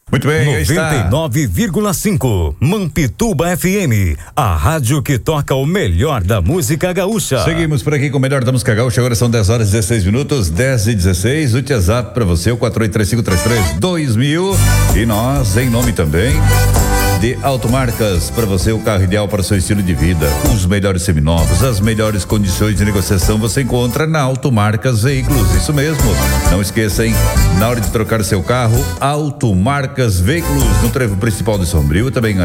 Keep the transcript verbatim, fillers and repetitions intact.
Muito bem, aí está. noventa e nove vírgula cinco Mampituba F M, a rádio que toca o melhor da música gaúcha. Seguimos por aqui com o melhor da música gaúcha. Agora são dez horas e dezesseis minutos, dez e dezesseis. O WhatsApp para você, o quatro oito três cinco três três dois mil. E nós, em nome também de Automarcas, para você o carro ideal para o seu estilo de vida. Os melhores seminovos, as melhores condições de negociação você encontra na Automarcas Veículos. Isso mesmo. Não esqueça, hein? Na hora de trocar seu carro, Automarcas Veículos, no trevo principal de Sombrio, também